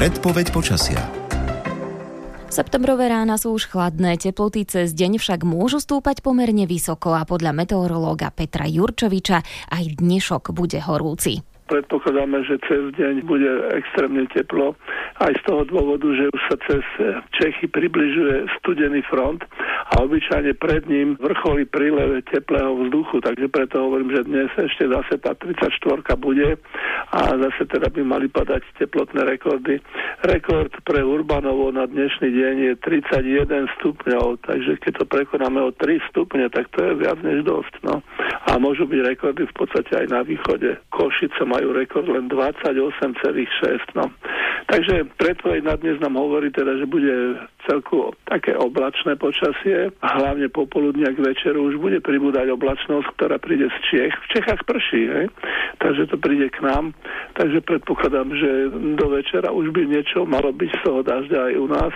Predpoveď počasia. Septembrové rána sú už chladné, teploty cez deň však môžu stúpať pomerne vysoko a podľa meteorológa Petra Jurčoviča aj dnešok bude horúci. Predpokladáme, že cez deň bude extrémne teplo. Aj z toho dôvodu, že už sa cez Čechy približuje studený front a obyčajne pred ním vrcholí prílev teplého vzduchu. Takže preto hovorím, že dnes ešte zase tá 34 bude a zase teda by mali padať teplotné rekordy. Rekord pre Urbanovo na dnešný deň je 31 stupňov, takže keď to prekonáme o 3 stupne, tak to je viac než dosť. No. A môžu byť rekordy v podstate aj na východe. Košice majú rekord len 28,6. No. Takže predpoveď na dnes nám hovorí teda, že bude celku také oblačné počasie a hlavne popoludnia k večeru už bude pribúdať oblačnosť, ktorá príde z Čiech. V Čechách prší, hej? Takže to príde k nám. Takže predpokladám, že do večera už by niečo malo byť z toho dažďa aj u nás.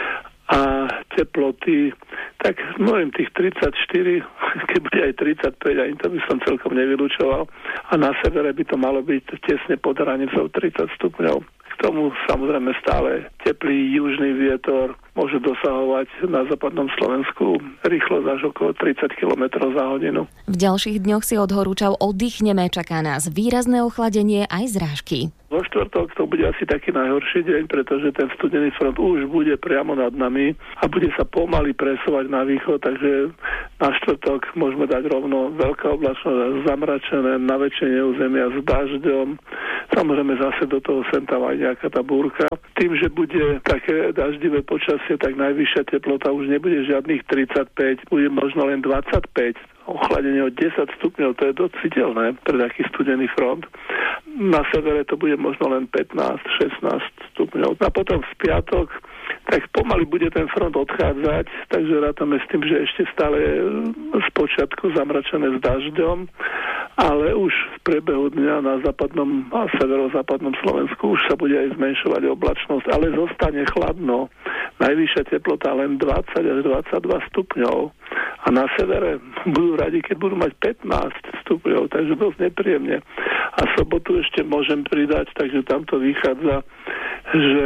A teploty, tak môžem tých 34, keď bude aj 35, ani to by som celkom nevylučoval. A na severe by to malo byť tesne pod hranicou 30 stupňov. K tomu samozrejme stále teplý južný vietor môže dosahovať na západnom Slovensku rýchlosť až okolo 30 km za hodinu. V ďalších dňoch si od horúčav oddychneme, čaká nás výrazné ochladenie aj zrážky. Vo štvrtok to bude asi taký najhorší deň, pretože ten studený front už bude priamo nad nami a bude sa pomaly presúvať na východ, takže na štvrtok môžeme dať rovno veľká oblačnosť, zamračené na väčšine územia s dažďom. Samozrejme zase do toho sem tam aj nejaká tá búrka. Tým, že bude také daždivé počasie, tak najvyššia teplota už nebude žiadnych 35, bude možno len 25. Ochladenie o 10 stupňov, to je dosť citeľné pre taký studený front. Na severe to bude možno len 15-16 stupňov. A potom v piatok, tak pomaly bude ten front odchádzať, takže rátame s tým, že ešte stále je spočiatku zamračené s dažďom, ale už v priebehu dňa na západnom a severozápadnom Slovensku už sa bude aj zmenšovať oblačnosť, ale zostane chladno. Najvyššia teplota len 20 až 22 stupňov. A na severe budú radi, keď budú mať 15 stupňov, takže dosť nepríjemne. A sobotu ešte môžem pridať, takže tam to vychádza, že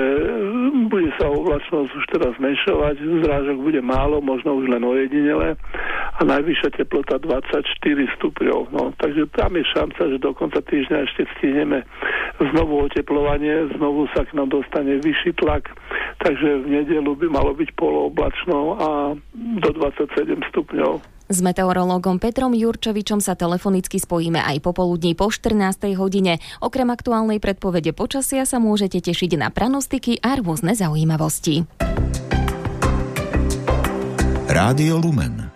bude sa oblačnosť už teraz zmenšovať, zrážok bude málo, možno už len ojedinele a najvyššia teplota 24 stupňov. No, takže tam je šanca, že do konca týždňa ešte stihneme znovu oteplovanie, znovu sa k nám dostane vyšší tlak, takže v nedeľu by malo byť polooblačno a do 27 stupňov. S meteorológom Petrom Jurčovičom sa telefonicky spojíme aj popoludní po 14. hodine. Okrem aktuálnej predpovede počasia sa môžete tešiť na pranostiky a rôzne zaujímavosti. Rádio Lumen.